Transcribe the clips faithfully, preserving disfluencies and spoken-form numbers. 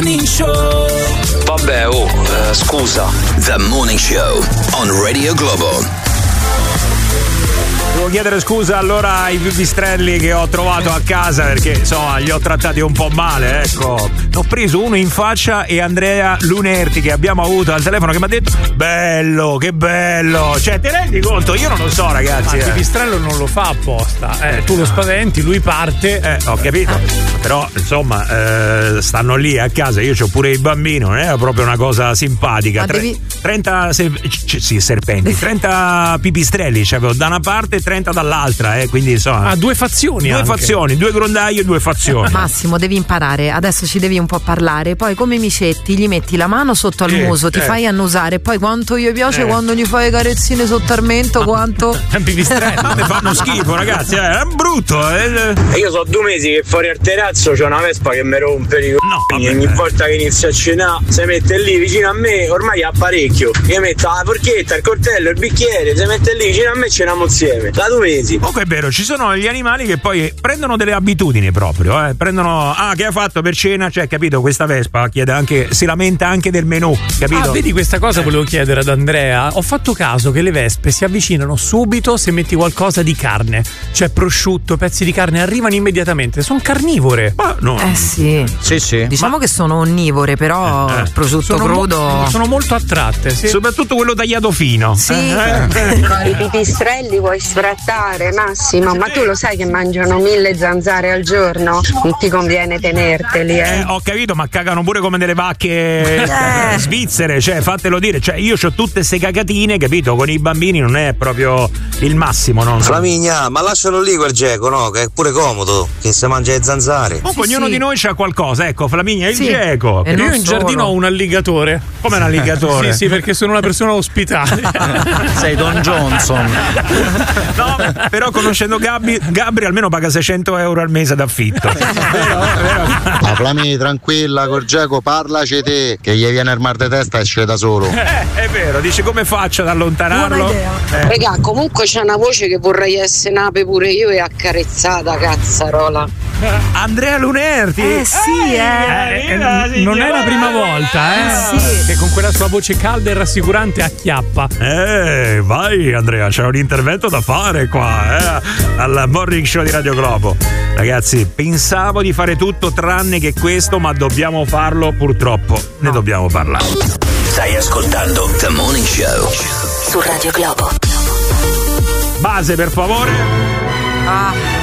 Morning Show. Vabbè, oh, uh, scusa. The Morning Show on Radio Globo. Devo chiedere scusa allora ai pipistrelli che ho trovato a casa perché insomma li ho trattati un po' male, ecco. Ho preso uno in faccia e Andrea Lunerti che abbiamo avuto al telefono che mi ha detto bello, che bello. Cioè, ti rendi conto? Io non lo so, ragazzi. Ma il eh. pipistrello non lo fa apposta. Eh, tu lo spaventi, lui parte. Eh, ho capito. Però insomma, eh, stanno lì a casa. Io c'ho pure il bambino, non era proprio una cosa simpatica. Ma Tre, devi... trenta se, c- sì, serpenti, trenta pipistrelli c'avevo da una parte e trenta dall'altra, eh, quindi insomma. Ah, due fazioni. Due anche. fazioni, due grondaglie e due fazioni. Massimo, devi imparare, adesso ci devi un po' parlare, poi come micetti gli metti la mano sotto al Sì, muso, ti eh. fai annusare, poi quanto gli piace Eh. quando gli fai carezzine sotto al mento, quanto È un pipistrello. Ma mi fanno schifo, ragazzi, eh, è brutto. Eh. Io so due mesi che fuori al terrazzo c'è una vespa che mi rompe i No, coglioni. vabbè. Ogni volta che inizia a cenare si mette lì vicino a me, ormai ha parecchio. Io metto la forchetta, il coltello, il bicchiere, si mette lì vicino a me e ceniamo insieme. Da due mesi. Comunque è vero, ci sono gli animali che poi prendono delle abitudini proprio, eh. Prendono, ah, che ha fatto per cena? Cioè, capito, questa vespa chiede anche, si lamenta anche del menù, capito? Ah, vedi, questa cosa volevo chiedere ad Andrea. Ho fatto caso che le vespe si avvicinano subito se metti qualcosa di carne, cioè prosciutto, pezzi di carne, arrivano immediatamente. Sono carnivore. Ma no. eh sì, Sì, sì. diciamo che sono onnivore, però Eh, eh. prosciutto Sono, crudo mo- sono molto attratte. Sì. Soprattutto quello tagliato fino. sì. Eh, eh. I pipistrelli puoi sfrattare, Massimo, ma tu lo sai che mangiano mille zanzare al giorno? Non ti conviene tenerteli, Eh, eh? ho capito, ma cagano pure come delle vacche Eh. svizzere, cioè fatelo dire, cioè io ho tutte queste cagatine, capito? Con i bambini non è proprio il massimo, no? Flaminia, ma lascialo lì quel geco, no? Che è pure comodo, che se mangia le zanzare. Comunque Sì, ognuno sì. di noi c'ha qualcosa, ecco, Flaminia, il Sì. geco. E Io non in solo. giardino ho un alligatore. Come un alligatore? Sì, sì, perché sono una persona ospitale. Sei Don Johnson. No, però conoscendo Gabri, Gabri almeno paga seicento euro al mese d'affitto. Vero, vero. La Flami, tranquilla, col geco parlaci te, che gli viene il mal di testa e esce da solo. Eh, è vero, dice come faccio ad allontanarlo? Buona idea. Eh. Regà, comunque c'è una voce che vorrei essere nape pure io e accarezzata, cazzarola. Andrea Lunerti. Eh sì, eh. Eh, eh, non è la prima volta, eh? Eh, sì. Che con quella sua voce calda e rassicurante acchiappa. Eh, vai Andrea, c'è un intervento da fare qua, eh, al Morning Show di Radio Globo. Ragazzi, pensavo di fare tutto tranne che questo, ma dobbiamo farlo purtroppo. Ne dobbiamo parlare. Stai ascoltando The Morning Show su Radio Globo. Base, per favore. Ah.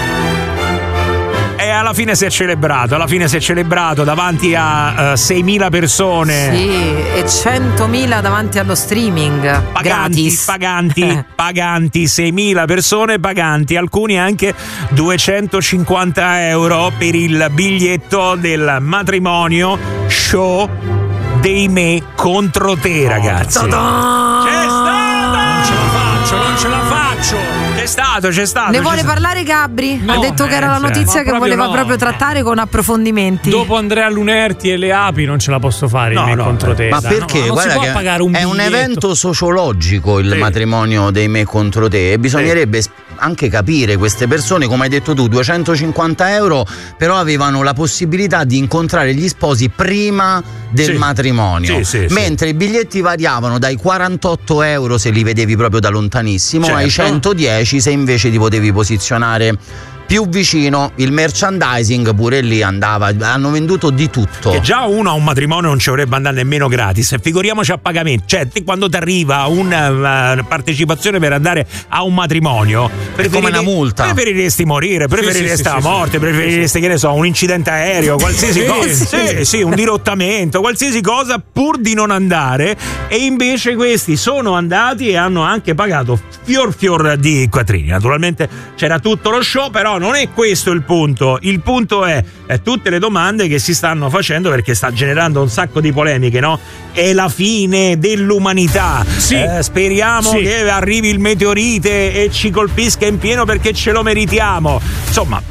E alla fine si è celebrato, alla fine si è celebrato davanti a uh, seimila persone. Sì, e centomila davanti allo streaming Paganti, gratis. paganti, paganti, seimila persone paganti, alcuni anche duecentocinquanta euro per il biglietto del matrimonio show dei me contro te, ragazzi. Ta-da! C'è stato! Non ce la faccio, non ce la faccio. C'è stato, c'è stato. Ne c'è vuole stato. parlare Gabri? No, ha detto che era la eh, notizia ma che proprio voleva no. proprio trattare con approfondimenti. Dopo Andrea Lunerti e le api non ce la posso fare No, in me no, contro te. Ma dai, perché? no, non Guarda si può che pagare un è un biglietto. evento sociologico il Sì. matrimonio dei me contro te e bisognerebbe sp- anche capire queste persone, come hai detto tu, duecentocinquanta euro, però avevano la possibilità di incontrare gli sposi prima del Sì. matrimonio, Sì, sì, sì. mentre i biglietti variavano dai quarantotto euro se li vedevi proprio da lontanissimo Certo. ai centodieci se invece ti potevi posizionare più vicino. Il merchandising pure lì andava, hanno venduto di tutto. Che già uno a un matrimonio non ci dovrebbe andare nemmeno gratis, figuriamoci a pagamento. Cioè, te quando ti arriva una uh, partecipazione per andare a un matrimonio, come una multa. Preferiresti morire, preferiresti sì, sì, la sì, morte, sì. preferiresti, che ne so, un incidente aereo, qualsiasi Sì, cosa. sì. Sì, sì, un dirottamento, qualsiasi cosa, pur di non andare. E invece questi sono andati e hanno anche pagato fior fior di quattrini. Naturalmente c'era tutto lo show, però non è questo il punto. Il punto è, è tutte le domande che si stanno facendo, perché sta generando un sacco di polemiche, no? È la fine dell'umanità. Sì. Eh, speriamo Sì. che arrivi il meteorite e ci colpisca in pieno perché ce lo meritiamo. Insomma,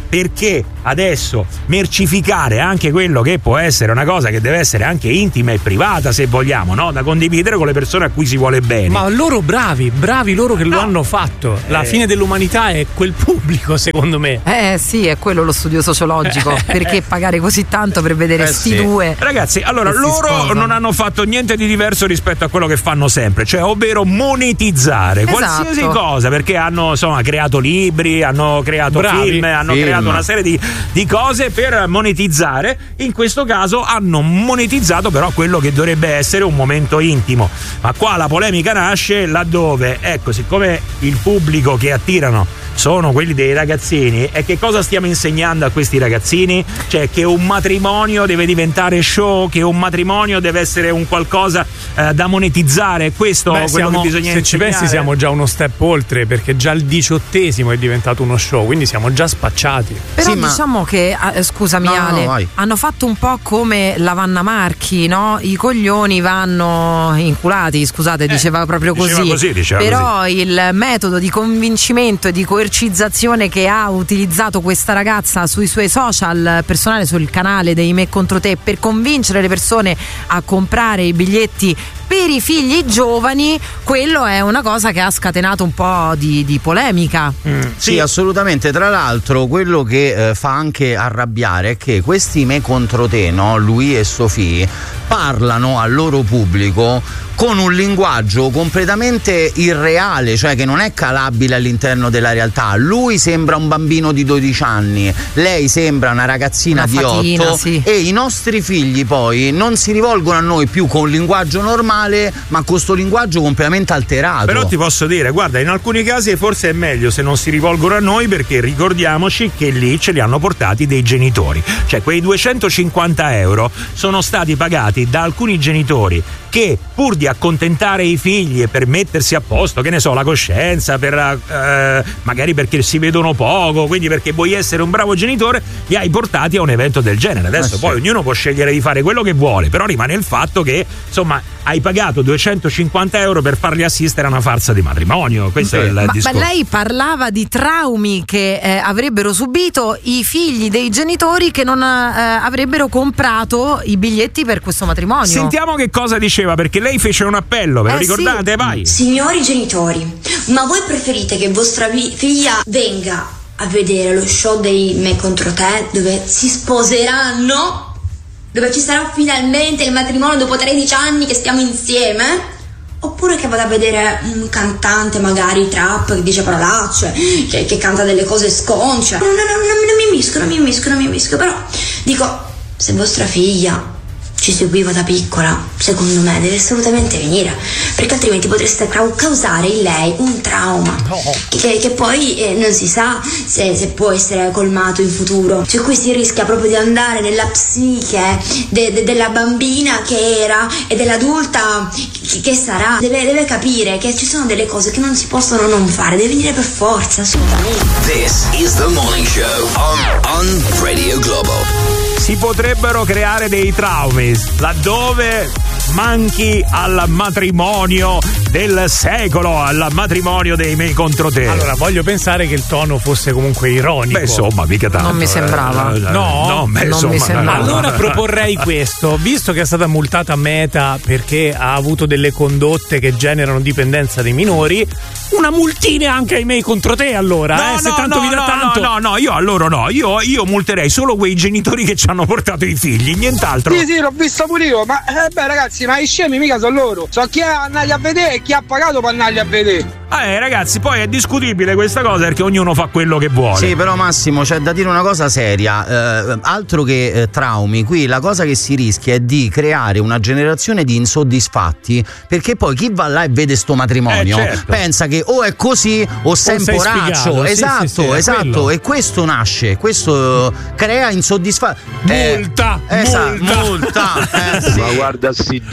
perché adesso mercificare anche quello che può essere una cosa che deve essere anche intima e privata, se vogliamo, no? Da condividere con le persone a cui si vuole bene. Ma loro bravi, bravi loro che no. lo hanno fatto. La eh. fine dell'umanità è quel pubblico, secondo me. Eh sì, è quello lo studio sociologico. Perché pagare così tanto per vedere eh sti sì. due? Ragazzi, allora loro sposano. non hanno fatto niente di diverso rispetto a quello che fanno sempre, cioè ovvero monetizzare esatto. qualsiasi cosa, perché hanno insomma creato libri, hanno creato bravi. film, hanno Film. creato una serie di, di cose per monetizzare. In questo caso hanno monetizzato però quello che dovrebbe essere un momento intimo. Ma qua la polemica nasce laddove, ecco, siccome il pubblico che attirano sono quelli dei ragazzini, e che cosa stiamo insegnando a questi ragazzini? Cioè che un matrimonio deve diventare show, che un matrimonio deve essere un qualcosa eh, da monetizzare. Questo Beh, è quello siamo, che bisogna se insegnare. ci pensi siamo già uno step oltre, perché già il diciottesimo è diventato uno show, quindi siamo già spacciati. Però Sì, ma- diciamo che, eh, scusami No, no, Ale, vai. hanno fatto un po' come la Vanna Marchi, no? I coglioni vanno inculati, scusate, diceva proprio diceva così. così, diceva Però il metodo di convincimento e di coercizzazione che ha utilizzato questa ragazza sui suoi social personali, sul canale dei Me Contro Te, per convincere le persone a comprare i biglietti per i figli giovani, quello è una cosa che ha scatenato un po' di, di polemica. Mm, sì, sì, assolutamente. Tra l'altro, quello che eh, fa anche arrabbiare è che questi Me Contro Te, no? Lui e Sofì, parlano al loro pubblico con un linguaggio completamente irreale, cioè che non è calabile all'interno della realtà. Lui sembra un bambino di dodici anni, lei sembra una ragazzina Una di fatina, otto, sì. e i nostri figli poi non si rivolgono a noi più con un linguaggio normale, ma con questo linguaggio completamente alterato. Però ti posso dire, guarda, in alcuni casi forse è meglio se non si rivolgono a noi, perché ricordiamoci che lì ce li hanno portati dei genitori. Cioè quei duecentocinquanta euro sono stati pagati da alcuni genitori che, pur di accontentare i figli e per mettersi a posto, che ne so, la coscienza, per eh, magari perché si vedono poco, quindi perché vuoi essere un bravo genitore, li hai portati a un evento del genere. Adesso eh sì. poi ognuno può scegliere di fare quello che vuole, però rimane il fatto che insomma hai pagato duecentocinquanta euro per farli assistere a una farsa di matrimonio. Questo sì. è il Ma, discorso. ma lei parlava di traumi che eh, avrebbero subito i figli dei genitori che non eh, avrebbero comprato i biglietti per questo matrimonio. Sentiamo che cosa diceva, perché lei fece un appello, ve lo Eh, ricordate? sì. Vai. Signori genitori, ma voi preferite che vostra vi- figlia venga a vedere lo show dei Me Contro Te, dove si sposeranno? Dove ci sarà finalmente il matrimonio dopo tredici anni che stiamo insieme? Oppure che vada a vedere un cantante magari trap che dice parolacce, che, che canta delle cose sconce? No, no, no, non, non mi misco, non mi misco, non mi misco. Però dico, se vostra figlia ci seguiva da piccola, secondo me deve assolutamente venire, perché altrimenti potreste cau- causare in lei un trauma no. che, che poi eh, non si sa se, se può essere colmato in futuro. Cioè qui si rischia proprio di andare nella psiche de, de, della bambina che era e dell'adulta che, che sarà. Deve, deve capire che ci sono delle cose che non si possono non fare, deve venire per forza, assolutamente. This is the morning show on, on Radio Globo. Si potrebbero creare dei traumi laddove manchi al matrimonio del secolo, al matrimonio dei Me Contro Te. Allora, voglio pensare che il tono fosse comunque ironico. Beh, insomma, mica tanto. Non mi sembrava. Eh, No? no beh, Non insomma, mi sembrava. Allora proporrei questo, visto che è stata multata Meta perché ha avuto delle condotte che generano dipendenza dei minori, una multina anche ai Me Contro Te, allora, No, eh, se no, tanto no, vi dà no, tanto. no, no, io allora no, io, io multerei solo quei genitori che ci hanno portato i figli, nient'altro. Sì, sì, l'ho visto pure io, ma eh, beh ragazzi, ma i scemi mica sono loro. So chi è andati a vedere e chi ha pagato per andarli a vedere. Eh ragazzi, poi è discutibile questa cosa perché ognuno fa quello che vuole. Sì, però Massimo, c'è da dire una cosa seria, eh, altro che eh, traumi, qui la cosa che si rischia è di creare una generazione di insoddisfatti, perché poi chi va là e vede sto matrimonio Eh, certo. pensa che o è così o sei un sei poraccio. sfigato. Sì, Esatto, sì, sì, è esatto, quello. e questo nasce, questo crea insoddisfatti. Multa, esatto, multa. multa, eh, sì. Ma guarda sti due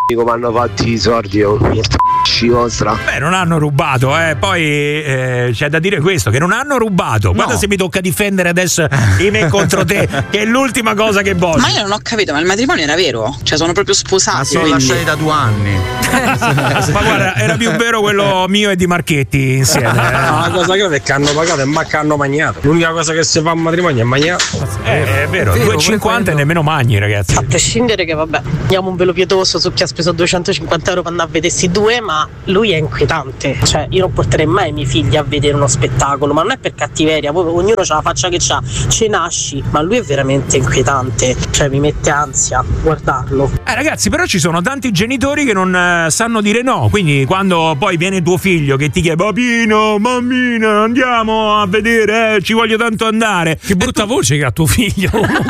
come hanno fatti i soldi vostra. Beh, non hanno rubato, eh. Poi eh, c'è da dire questo, che non hanno rubato. Guarda No. se mi tocca difendere adesso i me contro te, che è l'ultima cosa che voglio. Ma io non ho capito, ma il matrimonio era vero? Cioè sono proprio sposati? Ma sono quindi... lasciati da due anni. Ma guarda, era più vero quello mio e di Marchetti insieme. No, la cosa grave è che hanno pagato e manca hanno magnato. L'unica cosa che si fa a matrimonio è mangiare. Eh, è vero, due e cinquanta e nemmeno magni, ragazzi. A prescindere che vabbè, diamo un velo pietoso su chi ha speso duecentocinquanta euro per andare a vedersi due, ma lui è inquietante. Cioè, io non porterei mai i miei figli a vedere uno spettacolo, ma non è per cattiveria, poi ognuno ha la faccia che c'ha, ce nasci, ma lui è veramente inquietante. Cioè, mi mette ansia guardarlo. Eh ragazzi, però ci sono tanti genitori che non eh, sanno dire no, quindi quando poi viene tuo figlio che ti chiede papino, mammina, andiamo a vedere, eh, ci voglio tanto andare. Che brutta tu... voce che ha tuo figlio.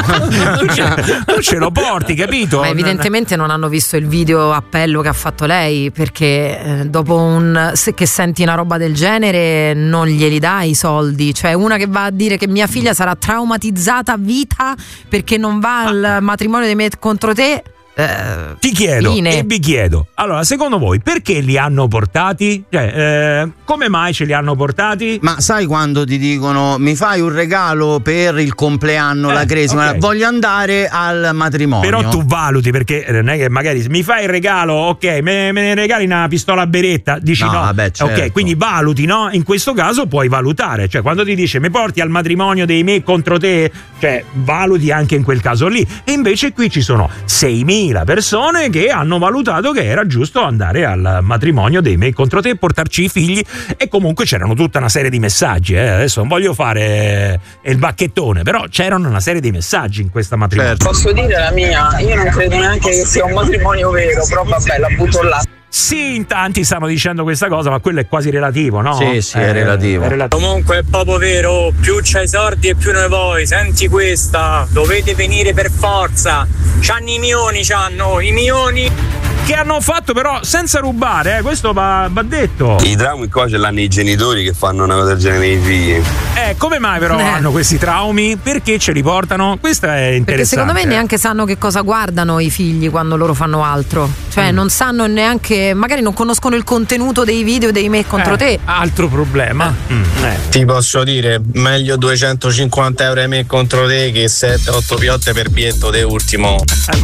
tu, ce, tu ce lo porti, capito? Ma evidentemente non hanno visto il video appello che ha fatto lei, perché eh, dopo un se che senti una roba del genere non glieli dai i soldi. Cioè una che va a dire che mia figlia sarà traumatizzata a vita perché non va al matrimonio di me contro te. Eh, Ti chiedo fine. e vi chiedo, allora secondo voi perché li hanno portati? Cioè, eh, come mai ce li hanno portati? Ma sai quando ti dicono mi fai un regalo per il compleanno, Eh, la cresima, ok. voglio andare al matrimonio. Però tu valuti, perché non è che magari mi fai il regalo, ok, me, me ne regali una pistola a beretta, dici No, no, vabbè, certo. ok, quindi valuti, no? In questo caso puoi valutare, cioè quando ti dice mi porti al matrimonio dei me contro te, cioè valuti anche in quel caso lì. E invece qui ci sono seimila persone che hanno valutato che era giusto andare al matrimonio dei me contro te e portarci i figli, e comunque c'erano tutta una serie di messaggi, eh. Adesso non voglio fare il bacchettone, però c'erano una serie di messaggi in questa matrimonio. Posso dire la mia? Io non credo neanche che sia un matrimonio vero, però vabbè, la butto là. Sì, in tanti stanno dicendo questa cosa, ma quello è quasi relativo, no? Sì, sì, è relativo. È relativo. Comunque è proprio vero, più c'hai soldi e più ne vuoi. Senti questa, dovete venire per forza. C'hanno i milioni, c'hanno i milioni. Che hanno fatto però senza rubare, eh? Questo va, va detto. I traumi qua ce l'hanno i genitori che fanno una cosa del genere nei figli. Eh, come mai però Eh. hanno questi traumi? Perché ce li portano? Questo è interessante. Perché secondo me neanche sanno che cosa guardano i figli quando loro fanno altro. Cioè Mm. non sanno neanche, magari non conoscono il contenuto dei video dei me contro Eh, te. Altro problema. Mm, eh. Ti posso dire, meglio duecentocinquanta euro a me contro te che sette otto piotte per biglietto de ultimo. Eh,